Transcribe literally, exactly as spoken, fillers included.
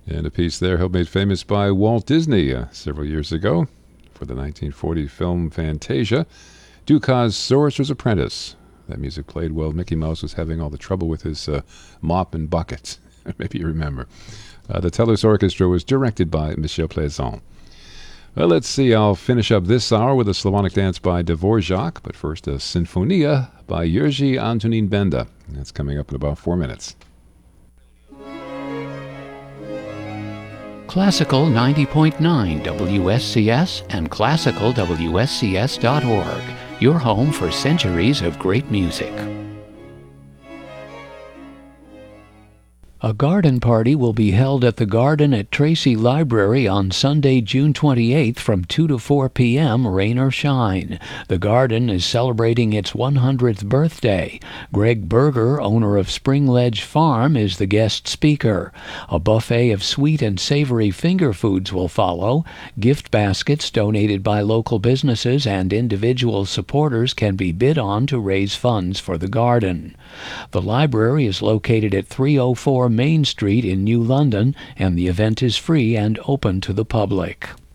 And a piece there helped made famous by Walt Disney uh, several years ago for the nineteen forty film Fantasia, Dukas' Sorcerer's Apprentice. That music played while Mickey Mouse was having all the trouble with his uh, mop and bucket. Maybe you remember. Uh, the Tellus Orchestra was directed by Michel Plaisant. Well, let's see. I'll finish up this hour with a Slavonic dance by Dvorak, but first a Sinfonia by Jerzy Antonín Benda. That's coming up in about four minutes. Classical ninety point nine W S C S and classical W S C S dot org, your home for centuries of great music. A garden party will be held at the Garden at Tracy Library on Sunday, June twenty-eighth from two to four p.m., rain or shine. The garden is celebrating its one hundredth birthday. Greg Berger, owner of Spring Ledge Farm, is the guest speaker. A buffet of sweet and savory finger foods will follow. Gift baskets donated by local businesses and individual supporters can be bid on to raise funds for the garden. The library is located at three oh four Main Street in New London, and the event is free and open to the public.